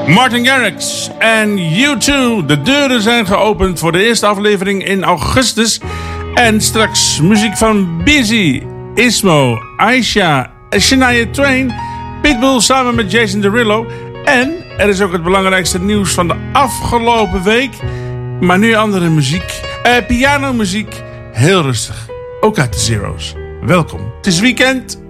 Martin Garrix en U2. De deuren zijn geopend voor de eerste aflevering in augustus. En straks muziek van Busy, Ismo, Aisha, Shania Twain, Pitbull samen met Jason Derulo. En er is ook het belangrijkste nieuws van de afgelopen week. Maar nu andere muziek. Pianomuziek. Heel rustig. Ook uit de Zero's. Welkom. Het is weekend.